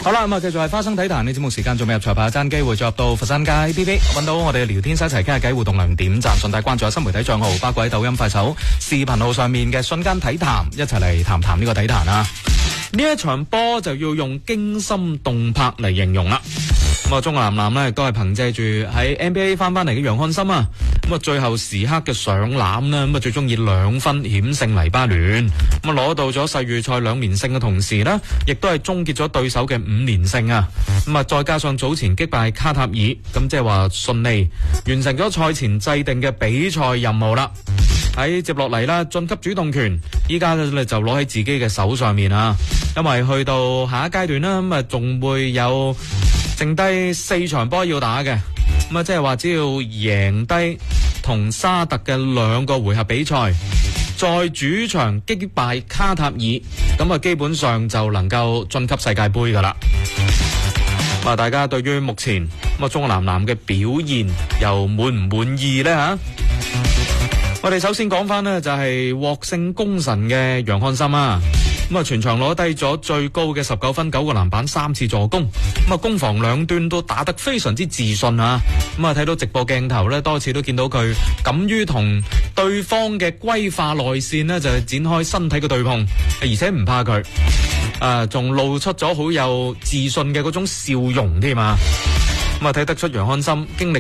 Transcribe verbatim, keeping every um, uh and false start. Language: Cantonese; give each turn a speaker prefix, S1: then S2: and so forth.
S1: 好啦，咁啊，繼續係花生體壇呢節目時間，仲未入裁判爭機會，再入到佛山街 B B， 揾到我哋聊天室一齊傾下偈，互動量點讚，順帶關注下新媒體賬號，包括喺抖音、快手、視頻號上面嘅瞬間體壇，一齊嚟談談呢個體壇啊！呢一場波就要用驚心動魄嚟形容啦。咁啊，中國男籃呢亦都係憑借住喺 N B A 翻翻嚟嘅楊漢森啊，咁啊最後時刻嘅上籃啦，咁啊最終以兩分險勝黎巴嫩，咁啊攞到咗世預賽兩連勝嘅同時呢，亦都係終結咗對手嘅五連勝啊！咁啊再加上早前擊敗卡塔爾，咁即係話順利完成咗賽前制定嘅比賽任務啦。喺接落嚟啦，晉級主動權依家咧就攞喺自己嘅手上面啊！因為去到下一階段啦，咁啊仲會有剩低四場波要打嘅，咁啊即係話只要贏低同沙特嘅兩個回合比賽，再主場擊敗卡塔爾，咁啊基本上就能夠晉級世界盃噶啦。咁啊大家對於目前咁啊中國男籃嘅表現又滿唔滿意呢？吓？我哋首先講翻呢，就係獲勝功臣嘅楊漢森啊，咁啊全場攞低咗最高嘅十九分、九個籃板、三次助攻，咁啊攻防兩端都打得非常之自信啊！咁啊睇到直播鏡頭呢，多次都見到佢敢於同對方嘅歸化內線呢，就係展開身體嘅對碰，而且唔怕佢，誒仲露出咗好有自信嘅嗰種笑容添啊！咁啊睇得出楊漢森經歷